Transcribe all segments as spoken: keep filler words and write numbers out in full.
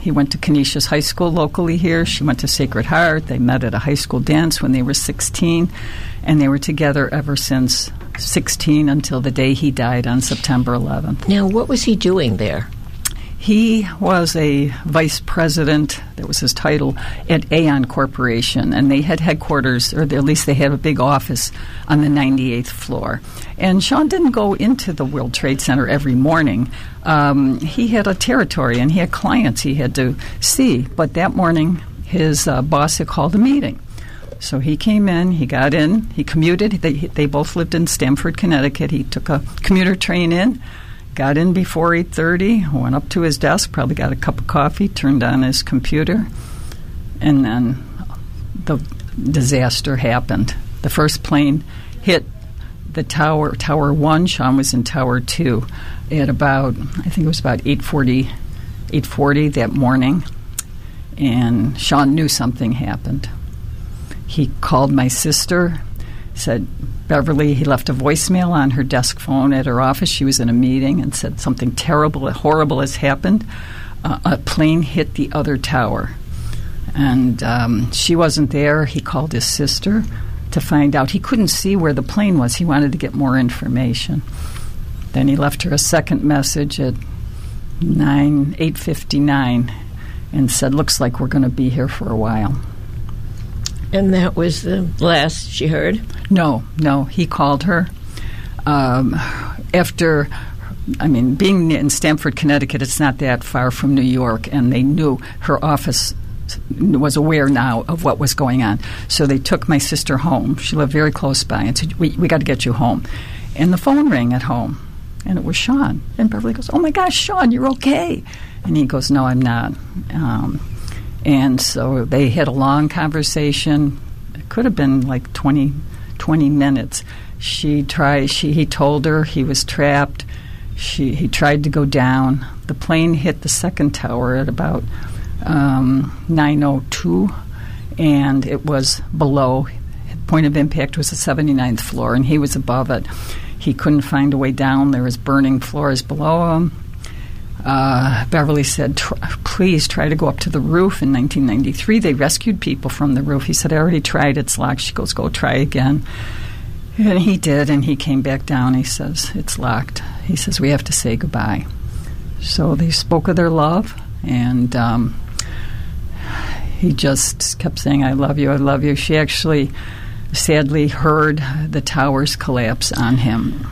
he went to Canisius High School locally here. She went to Sacred Heart. They met at a high school dance when they were sixteen, and they were together ever since sixteen until the day he died on September eleventh. Now, what was he doing there? He was a vice president, that was his title, at Aon Corporation, and they had headquarters, or at least they had a big office on the ninety-eighth floor. And Sean didn't go into the World Trade Center every morning. Um, he had a territory, and he had clients he had to see. But that morning, his uh, boss had called a meeting. So he came in, he got in, he commuted. They, they both lived in Stamford, Connecticut. He took a commuter train in. Got in before eight thirty, went up to his desk, probably got a cup of coffee, turned on his computer, and then the disaster happened. The first plane hit the tower, Tower one. Sean was in Tower two at about, I think it was about eight forty, eight forty that morning, and Sean knew something happened. He called my sister, said, Beverly, he left a voicemail on her desk phone at her office. She was in a meeting and said something terrible, horrible has happened. Uh, a plane hit the other tower. And um, she wasn't there. He called his sister to find out. He couldn't see where the plane was. He wanted to get more information. Then he left her a second message at nine eight fifty-nine and said, looks like we're going to be here for a while. And that was the last she heard? No, no. He called her. Um, after, I mean, being in Stamford, Connecticut, it's not that far from New York, and they knew her office was aware now of what was going on. So they took my sister home. She lived very close by and said, we, we got to get you home. And the phone rang at home, and it was Sean. And Beverly goes, oh, my gosh, Sean, you're okay. And he goes, no, I'm not. Um And so they had a long conversation. It could have been like twenty, twenty minutes. She tried. She he told her he was trapped. She he tried to go down. The plane hit the second tower at about um, nine oh two, and it was below. Point of impact was the seventy-ninth floor, and he was above it. He couldn't find a way down. There was burning floors below him. Uh, Beverly said, please try to go up to the roof. In nineteen ninety-three, they rescued people from the roof. He said, I already tried. It's locked. She goes, go try again. And he did, and he came back down. He says, it's locked. He says, we have to say goodbye. So they spoke of their love, and um, he just kept saying, I love you, I love you. She actually sadly heard the towers collapse on him.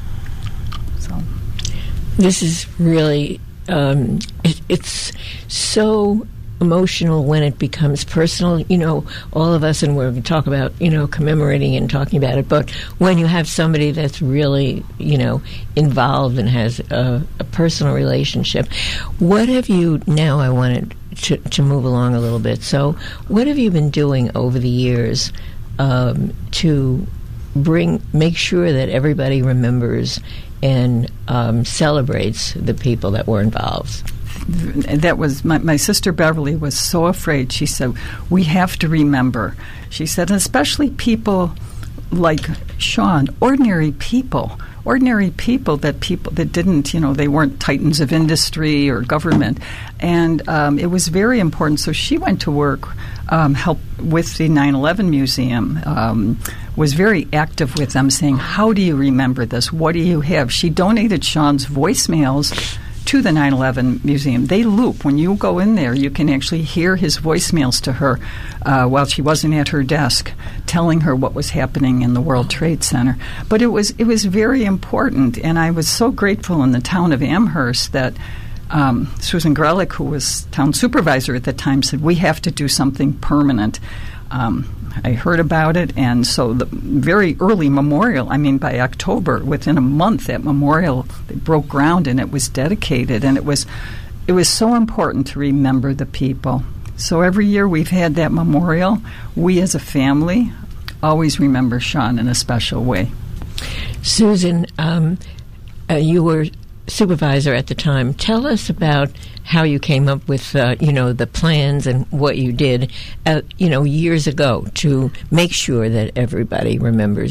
This is really, um, it, it's so emotional when it becomes personal. You know, all of us, and we're going to talk about, you know, commemorating and talking about it, but when you have somebody that's really, you know, involved and has a, a personal relationship, what have you, now I wanted to, to move along a little bit. So what have you been doing over the years um, to bring, make sure that everybody remembers and um, celebrates the people that were involved? That was my, my sister Beverly was so afraid. She said, we have to remember. She said, especially people like Sean, ordinary people, ordinary people that people that didn't, you know, they weren't titans of industry or government. And um, it was very important. So she went to work, um, help with the nine eleven Museum, um, was very active with them, saying, how do you remember this? What do you have? She donated Sean's voicemails to the nine eleven Museum. They loop. When you go in there, you can actually hear his voicemails to her uh, while she wasn't at her desk, telling her what was happening in the World Trade Center. But it was it was very important, and I was so grateful in the town of Amherst that um, Susan Grelick, who was town supervisor at the time, said, we have to do something permanent. Um, I heard about it, and so the very early memorial, I mean, by October, within a month, that memorial they broke ground and it was dedicated, and it was it was so important to remember the people. So every year we've had that memorial. We as a family always remember Sean in a special way. Susan, um, uh, you were supervisor at the time. Tell us about how you came up with, uh, you know, the plans and what you did, uh, you know, years ago to make sure that everybody remembers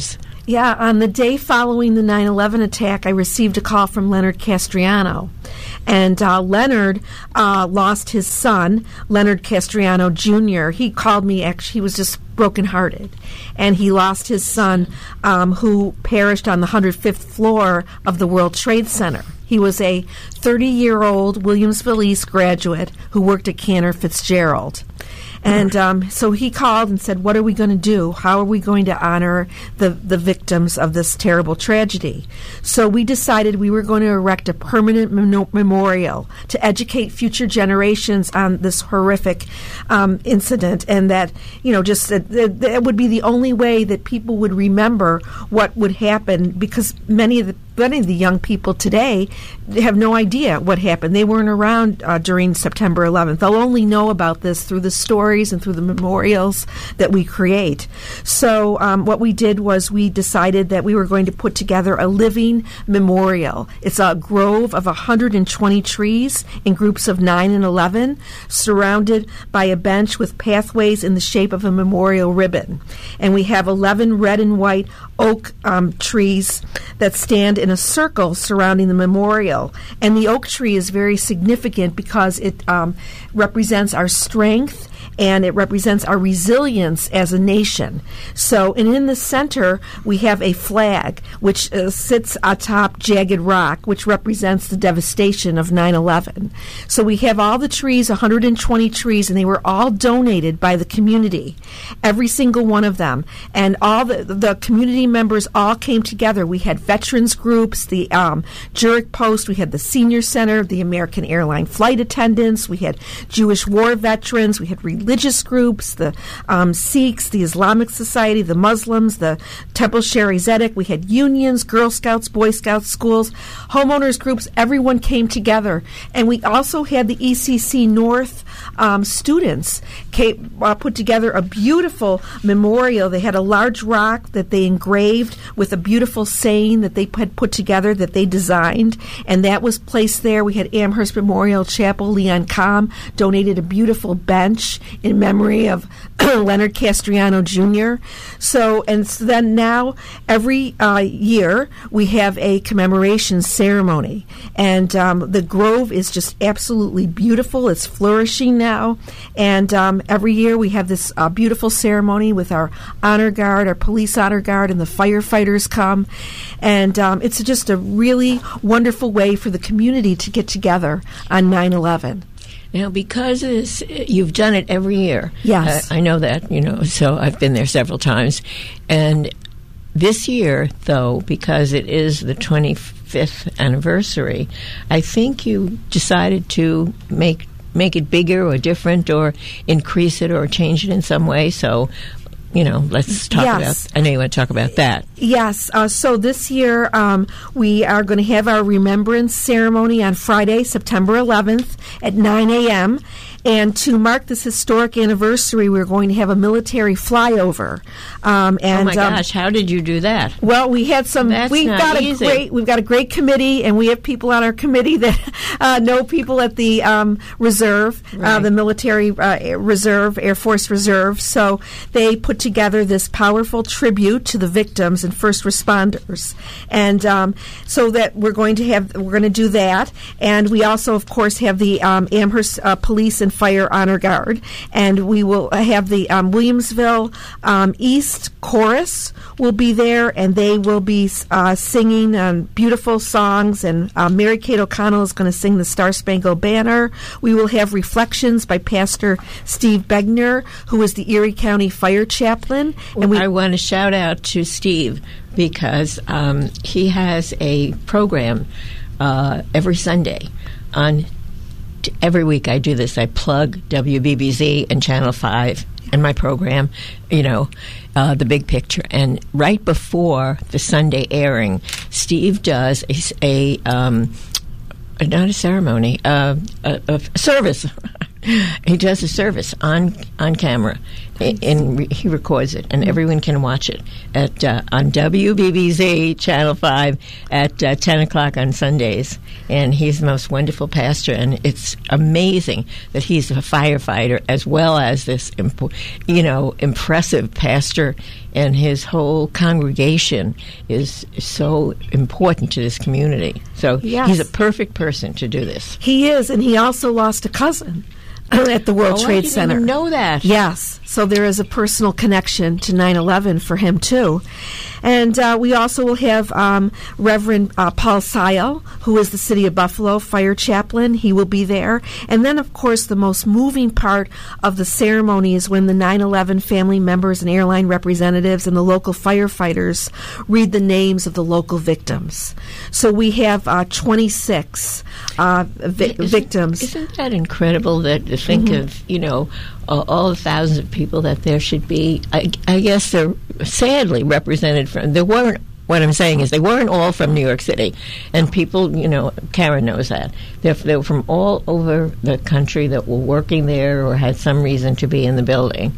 Yeah, on the day following the nine eleven attack, I received a call from Leonard Castriano. And uh, Leonard uh, lost his son, Leonard Castriano Junior He called me, actually, he was just brokenhearted. And he lost his son, um, who perished on the one hundred fifth floor of the World Trade Center. He was a thirty-year-old Williamsville East graduate who worked at Cantor Fitzgerald. And um, so he called and said, what are we going to do? How are we going to honor the, the victims of this terrible tragedy? So we decided we were going to erect a permanent mem- memorial to educate future generations on this horrific um, incident, and that, you know, just that, that, that would be the only way that people would remember what would happen, because many of the Many of the young people today have no idea what happened. They weren't around uh, during September eleventh. They'll only know about this through the stories and through the memorials that we create. So um, what we did was we decided that we were going to put together a living memorial. It's a grove of one hundred twenty trees in groups of nine and eleven, surrounded by a bench with pathways in the shape of a memorial ribbon. And we have eleven red and white oak um, trees that stand in a circle surrounding the memorial. And the oak tree is very significant because it um, represents our strength and it represents our resilience as a nation. So, and in the center, we have a flag which uh, sits atop Jagged Rock, which represents the devastation of nine eleven. So we have all the trees, one hundred twenty trees, and they were all donated by the community, every single one of them. And all the, the community members all came together. We had veterans groups, the um, Jurek Post, we had the Senior Center, the American Airline flight attendants, we had Jewish war veterans, we had religious groups, the um, Sikhs, the Islamic Society, the Muslims, the Temple Sheri Zedek. We had unions, Girl Scouts, Boy Scouts, schools, homeowners groups. Everyone came together. And we also had the E C C North um, students came, uh, put together a beautiful memorial. They had a large rock that they engraved with a beautiful saying that they had put together, that they designed, and that was placed there. We had Amherst Memorial Chapel. Leon Kamm donated a beautiful bench in memory of Leonard Castriano Junior So, and so then now every uh, year we have a commemoration ceremony, and um, the grove is just absolutely beautiful. It's flourishing now, and um, every year we have this uh, beautiful ceremony with our honor guard, our police honor guard, and the firefighters come, and um, it's just a really wonderful way for the community to get together on nine eleven. Now, because it's, you've done it every year. Yes. I, I know that, you know, so I've been there several times. And this year, though, because it is the twenty-fifth anniversary, I think you decided to make make it bigger or different or increase it or change it in some way. So, you know, let's talk yes. about, I know you want to talk about that. Yes. Uh, so this year um, we are going to have our remembrance ceremony on Friday, September eleventh at nine a.m. And to mark this historic anniversary, we're going to have a military flyover. Um, and, oh my um, gosh! How did you do that? Well, we had some. That's we've not got easy. a great. We've got a great committee, and we have people on our committee that uh, know people at the um, reserve, right. uh, the military uh, reserve, Air Force Reserve. So they put together this powerful tribute to the victims and first responders, and um, so that we're going to have. We're going to do that, and we also, of course, have the um, Amherst uh, Police and Fire Honor Guard, and we will have the um, Williamsville um, East Chorus will be there, and they will be uh, singing um, beautiful songs, and uh, Mary Kate O'Connell is going to sing the Star Spangled Banner. We will have reflections by Pastor Steve Begner, who is the Erie County Fire Chaplain. And we, I want to shout out to Steve because um, he has a program uh, every Sunday on every week I do this. I plug W B B Z and Channel five in my program, you know, uh, the big picture. And right before the Sunday airing, Steve does a, a um, not a ceremony, uh, a, a service. he does a service on on camera, and, and re- he records it, and everyone can watch it at uh, on W B B Z Channel Five at uh, ten o'clock on Sundays. And he's the most wonderful pastor, and it's amazing that he's a firefighter as well as this, impo- you know, impressive pastor, and his whole congregation is so important to this community. So Yes. he's a perfect person to do this. He is, and he also lost a cousin at the World Oh, Trade I didn't Center. even know that. Yes, so there is a personal connection to nine eleven for him, too. And uh, we also will have um, Reverend uh, Paul Sile, who is the City of Buffalo fire chaplain. He will be there. And then, of course, the most moving part of the ceremony is when the nine eleven family members and airline representatives and the local firefighters read the names of the local victims. So we have uh, twenty-six uh, vi- Isn't- victims. Isn't that incredible that to think Mm-hmm. of, you know, uh, all the thousands of people that there should be? I, I guess they're sadly represented from, there weren't, what I'm saying is they weren't all from New York City. And people, you know, Karen knows that. They're, they were from all over the country that were working there or had some reason to be in the building.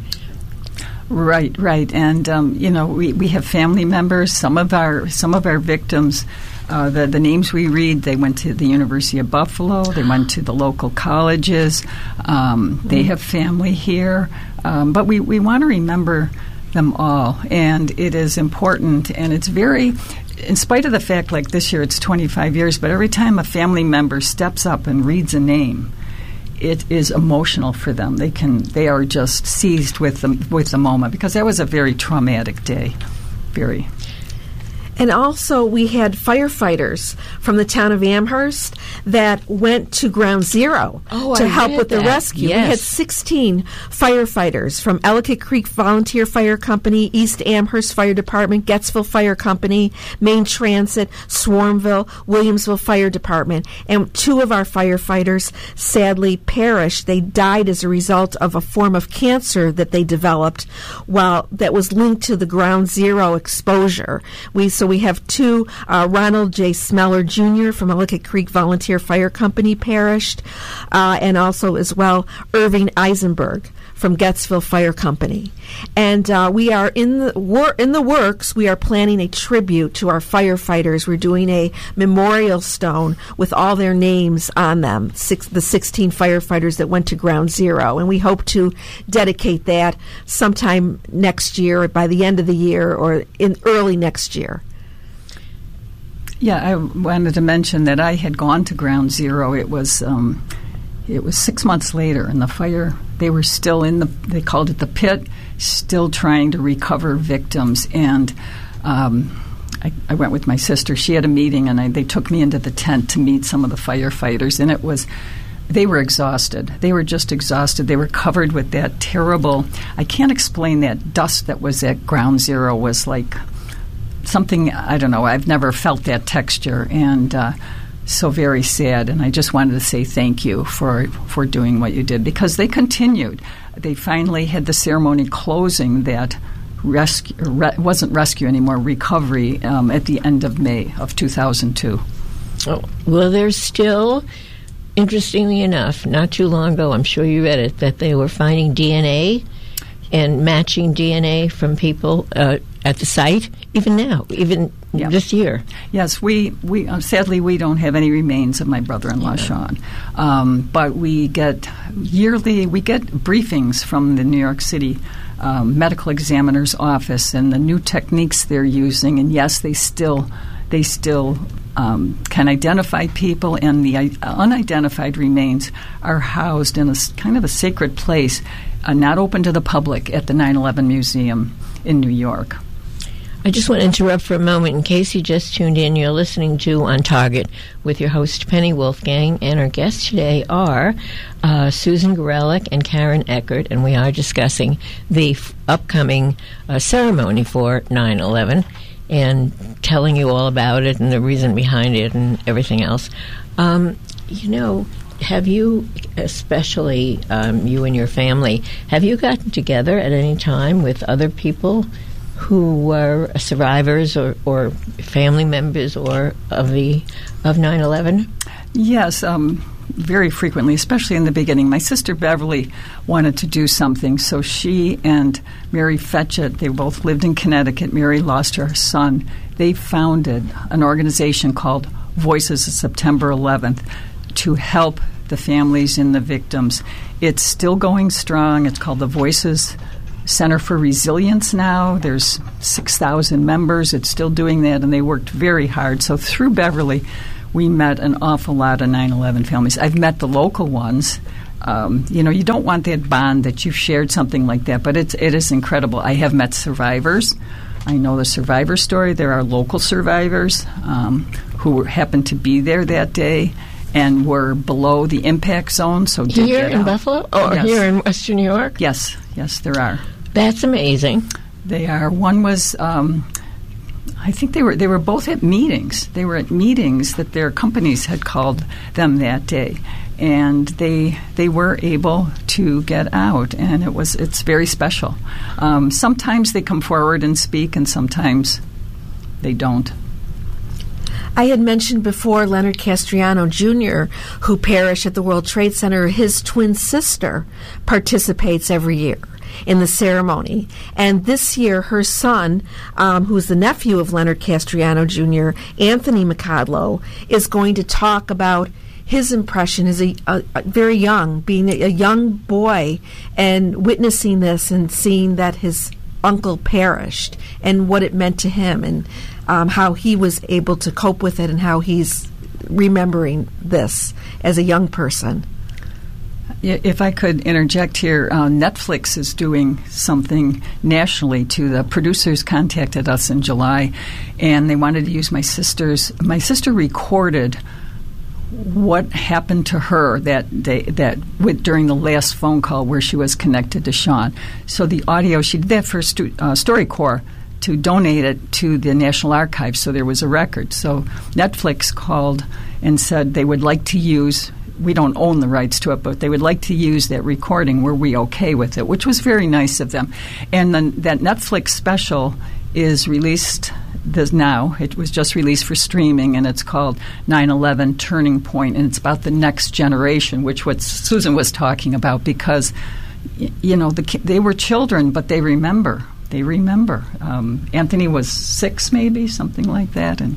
Right, right, and um, you know we, we have family members. Some of our some of our victims, uh, the the names we read, they went to the University of Buffalo. They went to the local colleges. Um, mm-hmm. They have family here, um, but we, we want to remember them all, and it is important. And it's very, in spite of the fact, like this year it's twenty-five years, but every time a family member steps up and reads a name, it is emotional for them. They can, they are just seized with the with the moment, because that was a very traumatic day, very. And also, we had firefighters from the town of Amherst that went to Ground Zero Oh, to I help read with the that. rescue. Yes. We had sixteen firefighters from Ellicott Creek Volunteer Fire Company, East Amherst Fire Department, Gettsville Fire Company, Maine Transit, Swarmville, Williamsville Fire Department. And two of our firefighters sadly perished. They died as a result of a form of cancer that they developed while that was linked to the Ground Zero exposure. We So we have two, uh, Ronald J. Smeller Junior from Ellicott Creek Volunteer Fire Company perished, uh, and also as well Irving Eisenberg from Gettsville Fire Company. And uh, we are in the wor- in the works. We are planning a tribute to our firefighters. We're doing a memorial stone with all their names on them, six, the sixteen firefighters that went to Ground Zero. And we hope to dedicate that sometime next year, or by the end of the year, or in early next year. Yeah, I wanted to mention that I had gone to Ground Zero. It was um, it was six months later, and the fire, they were still in the, they called it the pit, still trying to recover victims. And um, I, I went with my sister. She had a meeting, and I, they took me into the tent to meet some of the firefighters. And it was, they were exhausted. They were just exhausted. They were covered with that terrible, I can't explain that dust that was at Ground Zero was like something, I don't know, I've never felt that texture, and uh, so very sad. And I just wanted to say thank you for, for doing what you did, because they continued. They finally had the ceremony closing that rescue, re- wasn't rescue anymore, recovery, um, at the end of May of two thousand two. Oh, well, there's still, interestingly enough, not too long ago, I'm sure you read it, that they were finding D N A and matching D N A from people uh, at the site, even now, even Yeah. this year. Yes, we, we uh, sadly we don't have any remains of my brother-in-law, Yeah. Sean. Um, but we get yearly, we get briefings from the New York City um, medical examiner's office and the new techniques they're using. And yes, they still, they still um, can identify people, and the uh, unidentified remains are housed in a s- kind of a sacred place, uh, not open to the public, at the nine eleven Museum in New York. I just want to interrupt for a moment. In case you just tuned in, you're listening to On Target with your host, Penny Wolfgang, and our guests today are uh, Susan Gorelick and Karen Eckert, and we are discussing the f- upcoming uh, ceremony for nine eleven and telling you all about it and the reason behind it and everything else. Um, you know, have you, especially um, you and your family, have you gotten together at any time with other people who were survivors or, or family members or of the of nine eleven? Yes, um, very frequently, especially in the beginning. My sister Beverly wanted to do something, so she and Mary Fetchett, they both lived in Connecticut. Mary lost her son. They founded an organization called Voices of September eleventh to help the families and the victims. It's still going strong. It's called the Voices Center for Resilience now. There's six thousand members. It's still doing that, and they worked very hard. So through Beverly, we met an awful lot of nine eleven families. I've met the local ones. Um, you know, you don't want that bond that you've shared something like that, but it's, it is incredible. I have met survivors. I know the survivor story. There are local survivors um, who happened to be there that day and were below the impact zone. So did here get in out. Buffalo, or Yes. here in Western New York? Yes, yes, there are. That's amazing. They are. One was, um, I think they were. They were both at meetings. They were at meetings that their companies had called them that day, and they they were able to get out, and it was it's very special. Um, sometimes they come forward and speak, and sometimes they don't. I had mentioned before Leonard Castriano Junior, who perished at the World Trade Center. His twin sister participates every year in the ceremony. And this year, her son, um, who is the nephew of Leonard Castriano Junior, Anthony Macadlo, is going to talk about his impression as a, a, a very young, being a, a young boy and witnessing this and seeing that his uncle perished and what it meant to him, and um, how he was able to cope with it and how he's remembering this as a young person. If I could interject here, uh, Netflix is doing something nationally to the producers contacted us in July, and they wanted to use my sister's. My sister recorded what happened to her that day, that with, during the last phone call where she was connected to Sean. So the audio, she did that for stu- uh, StoryCorps to donate it to the National Archives, so there was a record. So Netflix called and said they would like to use, we don't own the rights to it, but they would like to use that recording. Were we okay with it? Which was very nice of them. And then that Netflix special is released this now. It was just released for streaming, and it's called nine eleven Turning Point, and it's about the next generation, which what Susan was talking about, because, y- you know, the, they were children, but they remember. They remember. Um, Anthony was six, maybe, something like that, and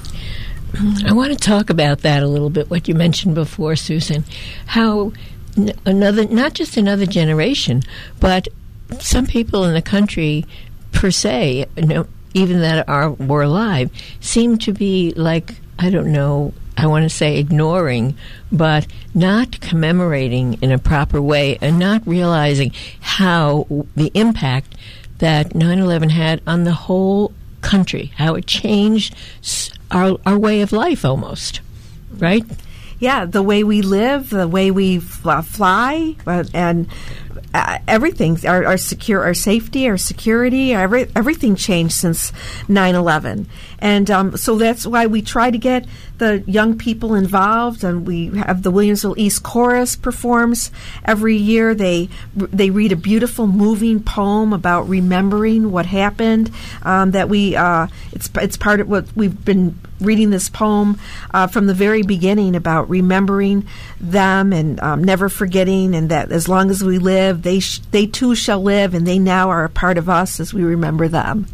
I want to talk about that a little bit, what you mentioned before, Susan, how n- another, not just another generation, but some people in the country per se, you know, even that are were alive, seem to be like, I don't know, I want to say ignoring, but not commemorating in a proper way and not realizing how the impact that nine eleven had on the whole country, how it changed our, our way of life almost, right? Yeah, the way we live, the way we uh, fly, uh, and uh, everything, our, our secure, our safety, our security, every, everything changed since nine eleven. And um, so that's why we try to get the young people involved, and we have the Williamsville East Chorus performs every year. They they read a beautiful, moving poem about remembering what happened. Um, that we uh, it's it's part of what we've been reading this poem uh, from the very beginning about remembering them and um, never forgetting, and that as long as we live, they sh- they too shall live, and they now are a part of us as we remember them.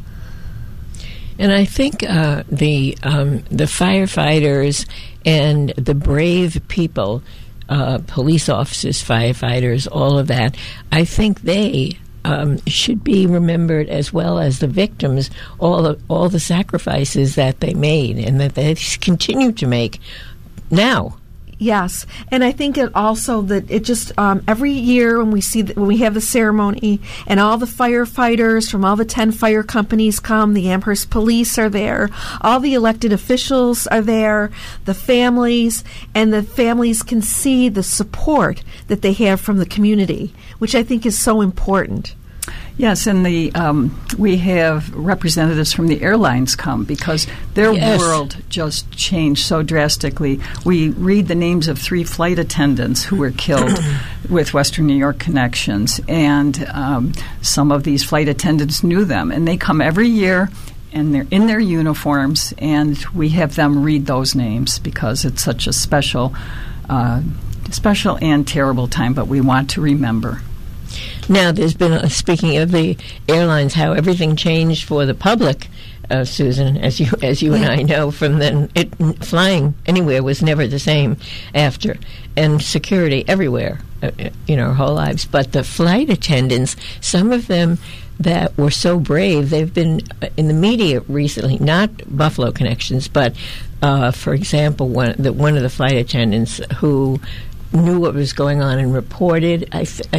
And I think uh, the um, the firefighters and the brave people, uh, police officers, firefighters, all of that, I think they um, should be remembered as well as the victims, all the, all the sacrifices that they made and that they continue to make now. Yes, and I think it also that it just um, every year when we see the, when we have the ceremony and all the firefighters from all the ten fire companies come, the Amherst Police are there, all the elected officials are there, the families, and the families can see the support that they have from the community, which I think is so important. yes, and the um, we have representatives from the airlines come because their Yes. world just changed so drastically. We read the names of three flight attendants who were killed with Western New York connections, and um, some of these flight attendants knew them, and they come every year, and they're in their uniforms, and we have them read those names because it's such a special uh, special and terrible time, but we want to remember. Now, there's been, uh, speaking of the airlines, how everything changed for the public, uh, Susan, as you as you and I know, from then, it, flying anywhere was never the same after, and security everywhere, uh, you know, our whole lives. But the flight attendants, some of them that were so brave, they've been in the media recently, not Buffalo connections, but, uh, for example, one, the, one of the flight attendants who knew what was going on and reported, I, th- I